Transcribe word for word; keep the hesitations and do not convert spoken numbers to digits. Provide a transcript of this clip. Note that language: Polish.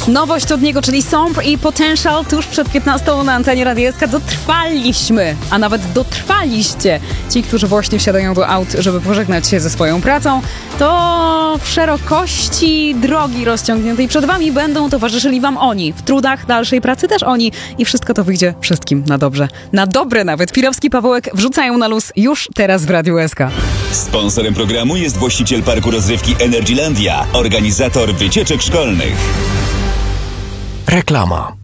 Nowość od niego, czyli Sombr i Potential tuż przed piętnastą na antenie Radia S K. Dotrwaliśmy, a nawet dotrwaliście. Ci, którzy właśnie wsiadają do aut, żeby pożegnać się ze swoją pracą, to w szerokości drogi rozciągniętej przed wami będą towarzyszyli wam oni. W trudach dalszej pracy też oni. I wszystko to wyjdzie wszystkim na dobrze. Na dobre nawet. Pirowski, Pawełek wrzucają na luz już teraz w Radiu S K. Sponsorem programu jest właściciel parku rozrywki Energylandia, organizator wycieczek szkolnych. Reklama.